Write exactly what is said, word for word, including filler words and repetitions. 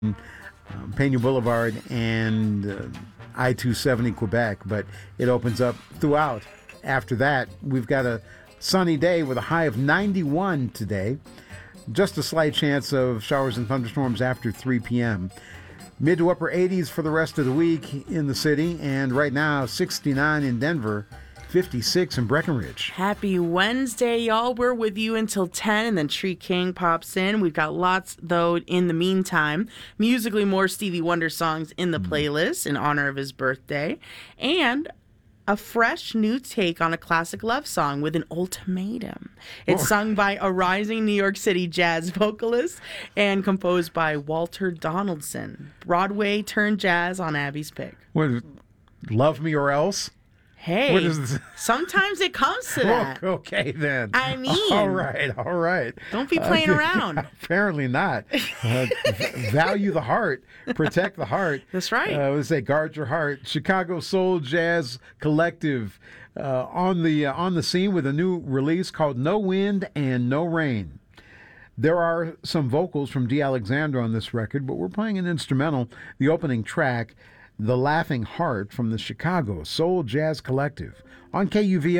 um, Pena Boulevard and uh, I two seventy Quebec, but it opens up throughout. After that, we've got a sunny day with a high of ninety-one today. Just a slight chance of showers and thunderstorms after three p.m. Mid to upper eighties for the rest of the week in the city, and right now sixty-nine in Denver, fifty-six in Breckenridge. Happy Wednesday, y'all. We're with you until ten, and then Tree King pops in. We've got lots, though, in the meantime. Musically, more Stevie Wonder songs in the playlist in honor of his birthday. And a fresh new take on a classic love song with an ultimatum. It's sung by a rising New York City jazz vocalist and composed by Walter Donaldson. Broadway turned jazz on Abby's Pick. What, Love Me or Else? Hey, What is this? sometimes it comes to that. Okay, then. I mean. All right, all right. Don't be playing Uh, around. Apparently not. Uh, v- value the heart. Protect the heart. That's right. Uh, I would say guard your heart. Chicago Soul Jazz Collective uh, on the uh, on the scene with a new release called No Wind and No Rain. There are some vocals from Dee Alexander on this record, but we're playing an instrumental, the opening track, The Laughing Heart from the Chicago Soul Jazz Collective on K U V